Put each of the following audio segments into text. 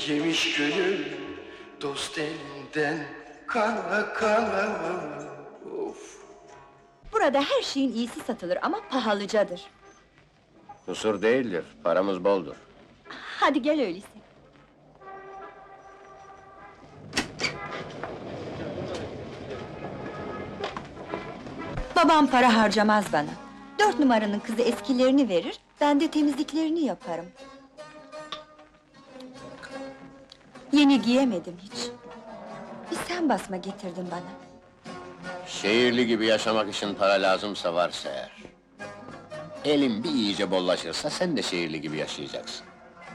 Yemiş gönül dost elinden kana kana. Of. Burada her şeyin iyisi satılır ama pahalıcadır. Kusur değildir, paramız boldur. Hadi gel öyleyse. Babam para harcamaz bana. 4 numaranın kızı eskilerini verir, ben de temizliklerini yaparım. Yeni giyemedim hiç. Bir sen basma getirdin bana. Şehirli gibi yaşamak için para lazımsa varsa eğer. Elin bir iyice bollaşırsa sen de şehirli gibi yaşayacaksın.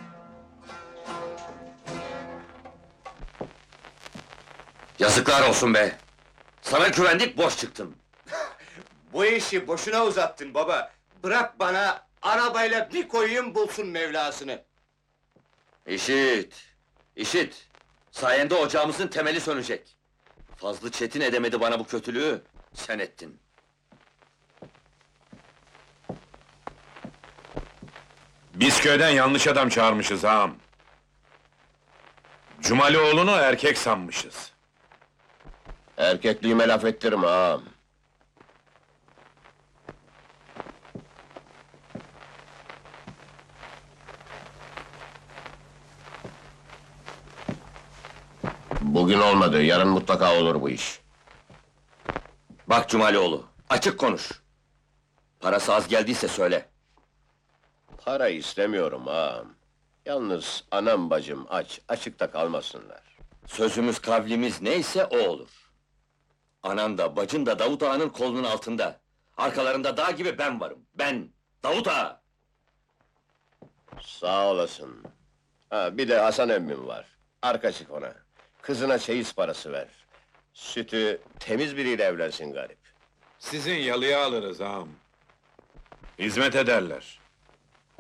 Yazıklar olsun be! Sana güvendik, boş çıktın. Bu işi boşuna uzattın baba. Bırak bana, arabayla bir koyayım bulsun Mevlasını. İşit! İşit! Sayende ocağımızın temeli sönecek. Fazlı Çetin edemedi bana bu kötülüğü, sen ettin. Biz köyden yanlış adam çağırmışız ağam. Cumalioğlu'nu erkek sanmışız. Erkekliğime laf ettirme ağam. Bugün olmadı, yarın mutlaka olur bu iş. Bak Cumalioğlu, açık konuş! Parası az geldiyse söyle. Para istemiyorum ağam. Yalnız anam bacım aç, açıkta kalmasınlar. Sözümüz kavlimiz neyse o olur. Anan da bacın da Davut Ağa'nın kolunun altında. Arkalarında dağ gibi ben varım, ben! Davut Ağa! Sağ olasın. Ha, bir de Hasan emmim var. Arka çık ona. Kızına çeyiz parası ver. Sütü temiz biriyle evlensin garip. Sizin yalıya alırız ağam. Hizmet ederler.